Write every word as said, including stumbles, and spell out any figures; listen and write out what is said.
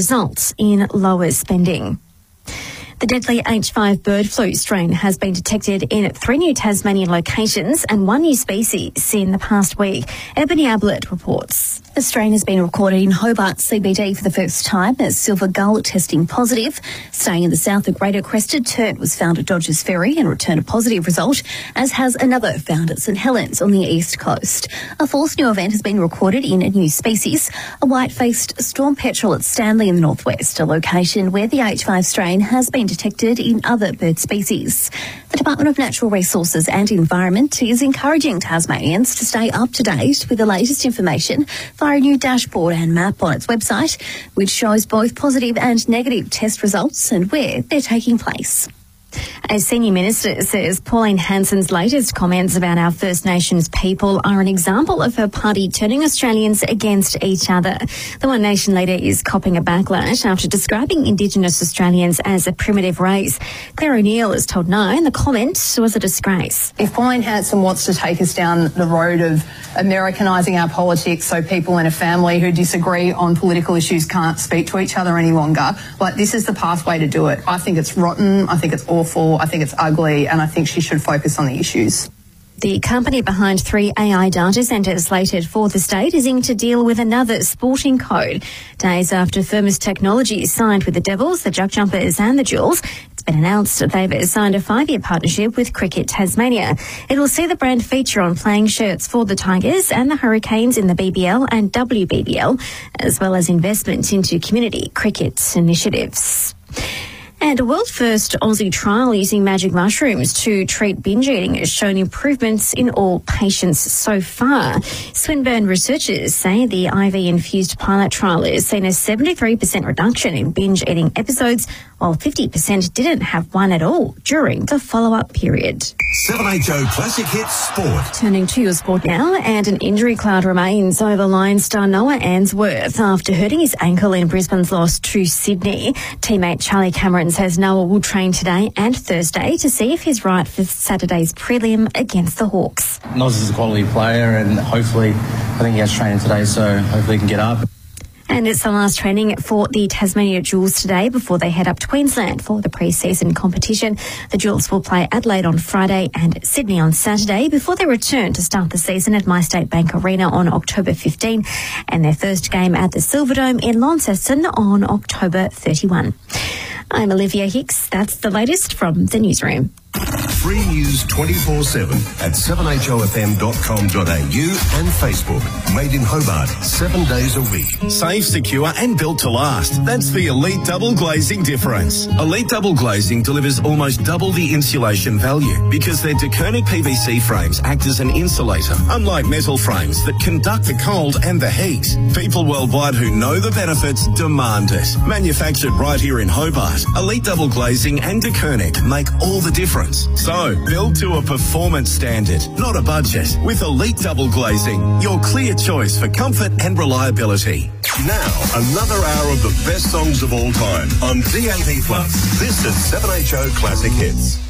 results in lower spending. The deadly H five bird flu strain has been detected in three new Tasmanian locations and one new species in the past week. Ebony Ablett reports. The strain has been recorded in Hobart C B D for the first time as silver gull testing positive. Staying in the south, a greater crested tern was found at Dodgers Ferry and returned a positive result, as has another found at St Helens on the east coast. A fourth new event has been recorded in a new species, a white-faced storm petrel at Stanley in the northwest, a location where the H five strain has been detected in other bird species. The Department of Natural Resources and Environment is encouraging Tasmanians to stay up to date with the latest information via a new dashboard and map on its website, which shows both positive and negative test results and where they're taking place. A senior minister says Pauline Hanson's latest comments about our First Nations people are an example of her party turning Australians against each other. The One Nation leader is copping a backlash after describing Indigenous Australians as a primitive race. Claire O'Neill has told Nine the comment was a disgrace. If Pauline Hanson wants to take us down the road of Americanising our politics so people in a family who disagree on political issues can't speak to each other any longer, like, this is the pathway to do it. I think it's rotten. I think it's awful. I think it's ugly, and I think she should focus on the issues. The company behind three A I data centres slated for the state is in to deal with another sporting code. Days after Firmus Technologies signed with the Devils, the Juck Jumpers and the Jewels, it's been announced that they've signed a five-year partnership with Cricket Tasmania. It will see the brand feature on playing shirts for the Tigers and the Hurricanes in the B B L and W B B L, as well as investment into community cricket initiatives. And a world-first Aussie trial using magic mushrooms to treat binge eating has shown improvements in all patients so far. Swinburne researchers say the I V-infused pilot trial has seen a seventy-three percent reduction in binge eating episodes, while fifty percent didn't have one at all during the follow-up period. seven H O Classic Hits Sport. Turning to your sport now, and an injury cloud remains over Lions star Noah Answorth after hurting his ankle in Brisbane's loss to Sydney. Teammate Charlie Cameron says Noah will train today and Thursday to see if he's right for Saturday's prelim against the Hawks. Noz is a quality player, and hopefully, I think he has training today, so hopefully he can get up. And it's the last training for the Tasmania Jewels today before they head up to Queensland for the pre-season competition. The Jewels will play Adelaide on Friday and Sydney on Saturday before they return to start the season at MyState Bank Arena on October fifteenth and their first game at the Silverdome in Launceston on October thirty-first. I'm Olivia Hicks. That's the latest from the newsroom. Free news twenty-four seven at seven h o f m dot com dot a u and Facebook. Made in Hobart, seven days a week. Safe, secure and built to last. That's the Elite Double Glazing difference. Elite Double Glazing delivers almost double the insulation value because their DeKernick P V C frames act as an insulator, unlike metal frames that conduct the cold and the heat. People worldwide who know the benefits demand it. Manufactured right here in Hobart, Elite Double Glazing and DeKernick make all the difference. So, build to a performance standard, not a budget. With Elite Double Glazing, your clear choice for comfort and reliability. Now, another hour of the best songs of all time on D A B plus. This is seven H O Classic Hits.